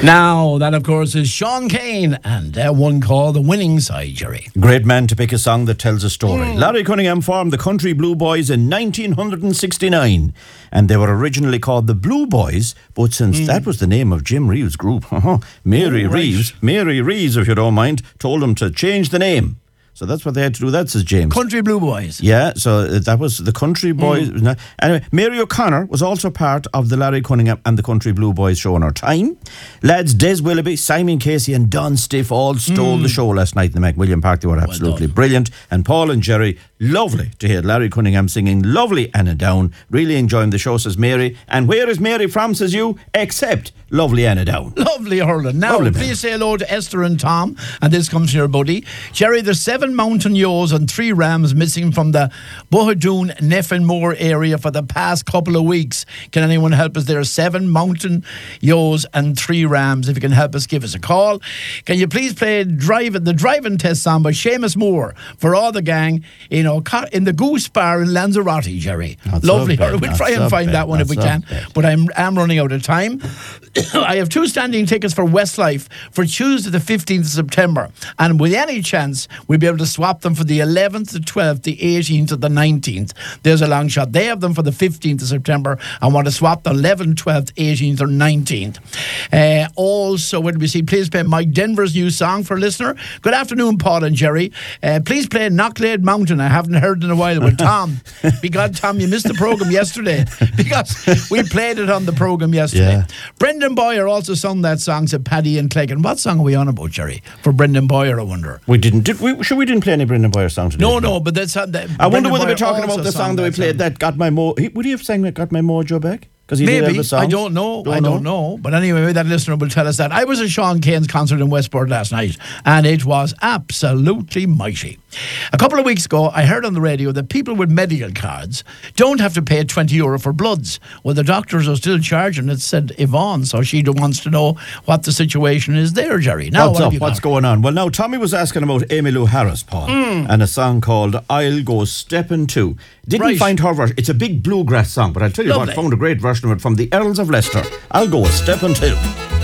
Now, that of course is Sean Kane and one called The Winning Side, Jerry. Great man to pick a song that tells a story. Larry Cunningham formed the Country Blue Boys in 1969, and they were originally called the Blue Boys, but since that was the name of Jim Reeves' group, Mary Reeves, if you don't mind, told them to change the name. So that's what they had to do. That says James. Country Blue Boys. Yeah, so that was the Country Boys. Anyway, Mary O'Connor was also part of the Larry Cunningham and the Country Blue Boys show in her time. Lads Des Willoughby, Simon Casey and Don Stiff all stole the show last night in the McWilliam Park. They were absolutely brilliant. And Paul and Jerry, lovely to hear Larry Cunningham singing Lovely Anna Down. Really enjoying the show, says Mary. And where is Mary from, says you? Except Lovely Anna Down. Lovely Hurling. Now, Lovely, please say hello to Esther and Tom. And this comes from your buddy. Jerry, there's 7 mountain ewes and 3 rams missing from the Bohadoon, Neffenmore area for the past couple of weeks. Can anyone help us? There are 7 mountain ewes and 3 rams. If you can help us, give us a call. Can you please play the driving test song by Seamus Moore for all the gang in the Goose Bar in Lanzarote, Jerry? That's Lovely. so We'll try and find that one if we can. But I'm running out of time. I have 2 standing tickets for Westlife for Tuesday the 15th of September. And with any chance, we'll be able to swap them for the 11th, the 12th, the 18th, or the 19th. There's a long shot. They have them for the 15th of September and want to swap the 11th, 12th, 18th, or 19th. Also, when we see, please play Mike Denver's new song for a listener. Good afternoon, Paul and Jerry. Please play Knocklade Mountain. I haven't heard in a while with Tom. Because, Tom, you missed the programme yesterday. Because we played it on the programme yesterday. Yeah. Brendan Boyer also sung that song, said Paddy and Cleggan. What song are we on about, Jerry? For Brendan Boyer, I wonder. We didn't. We didn't play any Brendan Boyer song today. No, but that's... I wonder whether we're talking about the song that we played that got my would he have sang that Got My Mojo Back? He maybe. did have the I don't know. But anyway, that listener will tell us that. I was at Sean Kane's concert in Westport last night, and it was absolutely mighty. A couple of weeks ago, I heard on the radio that people with medical cards don't have to pay €20 for bloods. Well, the doctors are still charging. It said Yvonne, so she wants to know what the situation is there, Jerry. Now, what's up? What's going on? Well, now, Tommy was asking about Emmylou Harris, Paul, and a song called I'll Go Steppin' Too. Didn't find her version. It's a big bluegrass song, but I'll tell you what, found a great version of it from the Earls of Leicester. I'll Go Steppin' Too.